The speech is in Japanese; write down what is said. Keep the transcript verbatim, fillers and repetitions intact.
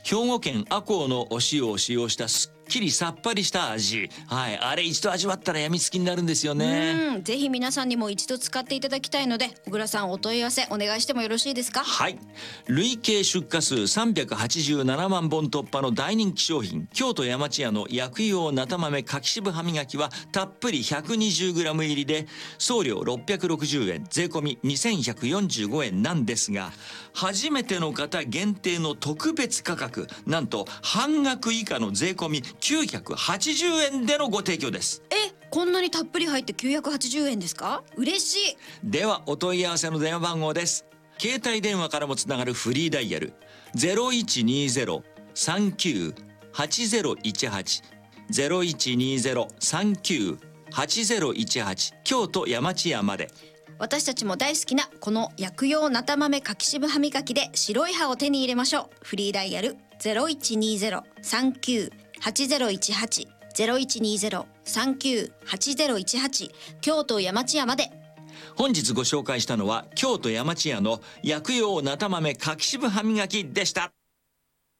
兵庫県赤穂のお塩を使用したすっきりさっぱりした味、はい、あれ一度味わったらやみつきになるんですよね。 うん、ぜひ皆さんにも一度使っていただきたいので、小倉さんお問い合わせお願いしてもよろしいですか？ はい、累計出荷数さんびゃくはちじゅうななまんぼん突破の大人気商品、京都山千屋の薬用なた豆柿渋歯磨きはたっぷり ひゃくにじゅうグラム 入りで送料ろっぴゃくろくじゅうえん、税込みにせんひゃくよんじゅうごえんなんですが、初めての方限定の特別価格、なんと半額以下の税込みきゅうひゃくはちじゅうえんでのご提供です。 え、こんなにたっぷり入ってきゅうひゃくはちじゅうえんですか？嬉しい。 ではお問い合わせの電話番号です。携帯電話からもつながるフリーダイヤル ゼロいちにゼロ さんきゅう はちゼロいちはち ゼロいちにゼロ さんきゅう はちゼロいちはち、京都山千屋まで。 私たちも大好きなこの薬用なた豆柿渋歯磨きで白い歯を手に入れましょう。フリーダイヤル ゼロいちにゼロ さんきゅう はちゼロいちはち ゼロいちにゼロ さんきゅう はちゼロいちはち、京都山千屋まで。 本日ご紹介したのは京都山千屋の薬用なた豆柿渋歯磨きでした。